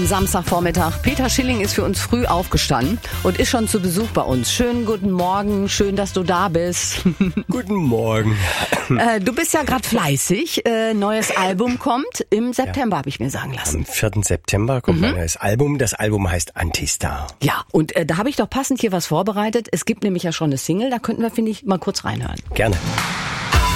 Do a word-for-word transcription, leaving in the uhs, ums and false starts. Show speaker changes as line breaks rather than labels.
Samstagvormittag. Peter Schilling ist für uns früh aufgestanden und ist schon zu Besuch bei uns. Schönen guten Morgen, schön, dass du da bist.
Guten Morgen.
Äh, du bist ja gerade fleißig. Äh, neues Album kommt im September, ja. habe ich mir sagen lassen.
Am vierten September kommt mhm. ein neues Album. Das Album heißt Antistar.
Ja, und äh, da habe ich doch passend hier was vorbereitet. Es gibt nämlich ja schon eine Single, da könnten wir, finde ich, mal kurz reinhören.
Gerne.